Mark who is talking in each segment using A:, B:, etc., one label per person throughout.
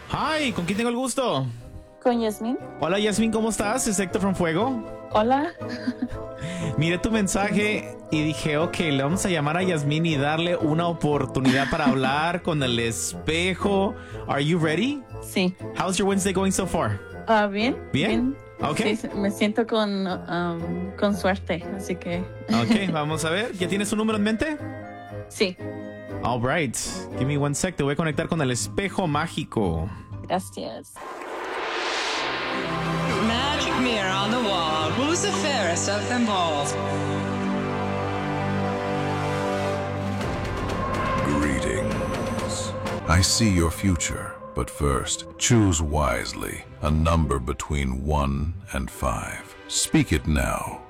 A: Hi, ¿con quién tengo el gusto?
B: Con Yasmín.
A: Hola Yasmín, ¿cómo estás? Es Héctor from Fuego.
B: Hola.
A: Miré tu mensaje y dije, ok, le vamos a llamar a Yasmín y darle una oportunidad para hablar con el espejo. Are you ready?
B: Sí.
A: How's your Wednesday going so far?
B: Bien.
A: ¿Bien? Ok.
B: Sí, me siento con suerte, así que...
A: Ok, vamos a ver. ¿Ya tienes un número en mente?
B: Sí.
A: All right. Give me one sec. Te voy a conectar con el espejo mágico.
B: Gracias.
C: Magic mirror on the wall. Who's the fairest of them all?
D: Greetings. I see your future, but first, choose wisely. A number between 1 and 5. Speak it now.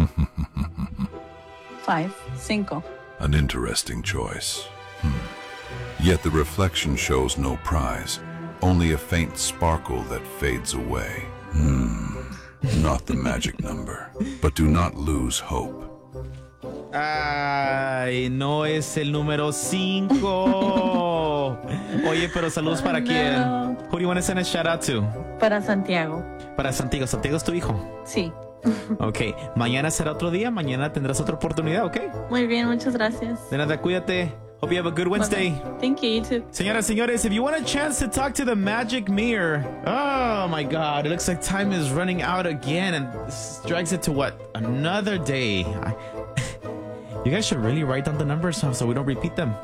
B: 5.
D: An interesting choice. Yet the reflection shows no prize, only a faint sparkle that fades away. Not the magic number. But do not lose hope.
A: Ay, no es el número 5. Oye, pero saludos para quién.
B: No.
A: Who do you want to send a shout out to?
B: Para Santiago.
A: Para Santiago. Santiago es tu hijo.
B: Sí.
A: Ok, mañana será otro día. Mañana tendrás otra oportunidad, ok.
B: Muy bien, muchas gracias.
A: De nada, cuídate. Hope you have a good Wednesday.
B: Bye-bye. Thank you, you too.
A: Señoras, señores, if you want a chance to talk to the magic mirror, oh my God, it looks like time is running out again, and this drags it to what? Another day. You guys should really write down the numbers so we don't repeat them.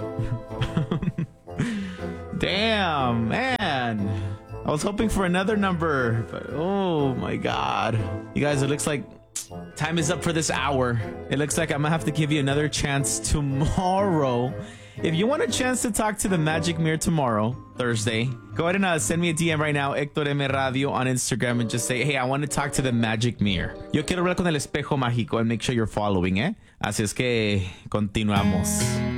A: Damn, man. I was hoping for another number, but oh my God. You guys, it looks like time is up for this hour. It looks like I'm gonna have to give you another chance tomorrow. If you want a chance to talk to the Magic Mirror tomorrow, Thursday, go ahead and send me a DM right now, Héctor M. Radio on Instagram, and just say, hey, I want to talk to the Magic Mirror. Yo quiero hablar con el espejo mágico, and make sure you're following, ¿eh? Así es que continuamos.